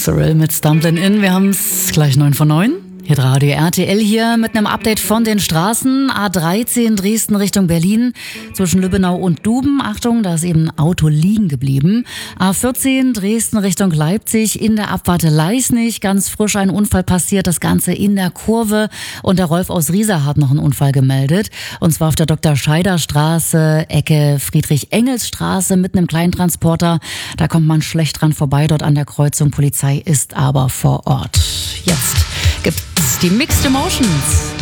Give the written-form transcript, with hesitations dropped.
Cyril mit Stumblin' In. Wir haben es gleich 9 von 9. Hier Radio RTL hier mit einem Update von den Straßen. A13 Dresden Richtung Berlin zwischen Lübbenau und Duben. Achtung, da ist eben ein Auto liegen geblieben. A14 Dresden Richtung Leipzig in der Abfahrt Leisnig. Ganz frisch ein Unfall passiert, das Ganze in der Kurve. Und der Rolf aus Riesa hat noch einen Unfall gemeldet. Und zwar auf der Dr. Scheider Straße, Ecke Friedrich-Engels-Straße mit einem kleinen Transporter. Da kommt man schlecht dran vorbei, dort an der Kreuzung. Polizei ist aber vor Ort. Jetzt gibt's die Mixed Emotions.